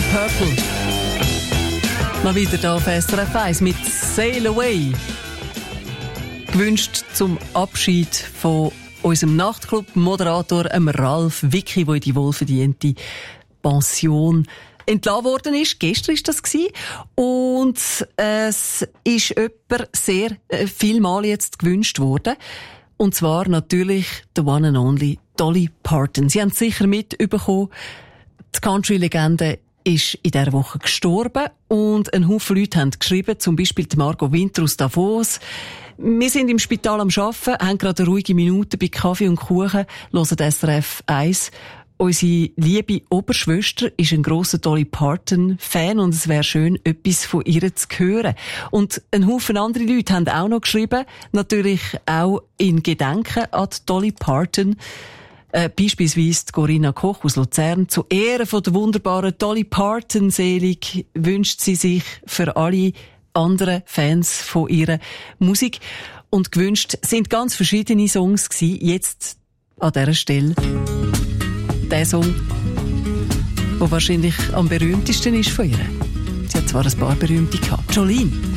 Purple. Mal wieder hier auf SRF 1 mit Sail Away. Gewünscht zum Abschied von unserem Nachtclub-Moderator Ralf Wicki, der in die wohlverdiente Pension entlassen worden ist. Gestern war das gewesen. Und es ist jemand sehr vielmal jetzt gewünscht worden. Und zwar natürlich the one and only Dolly Parton. Sie haben es sicher mitbekommen. Die Country-Legende ist in dieser Woche gestorben und ein Haufen Leute haben geschrieben, zum Beispiel die Margot Winter aus Davos. Wir sind im Spital am Arbeiten, haben gerade eine ruhige Minute bei Kaffee und Kuchen, hören SRF 1. Unsere liebe Oberschwester ist ein grosser Dolly Parton-Fan und es wäre schön, etwas von ihr zu hören. Und ein Haufen andere Leute haben auch noch geschrieben, natürlich auch in Gedenken an Dolly Parton. Beispielsweise Corinna Koch aus Luzern. Zu Ehren von der wunderbaren Dolly Parton selig wünscht sie sich für alle anderen Fans von ihrer Musik. Und gewünscht sind ganz verschiedene Songs gewesen. Jetzt an dieser Stelle der Song, der wahrscheinlich am berühmtesten ist von ihr. Sie hat zwar ein paar berühmte gehabt. Jolene.